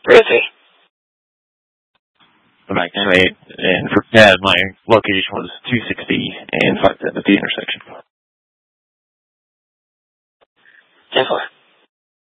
Ruthie. Back 98, and for Dad, my location was 260 and 57 at the intersection. 10-4.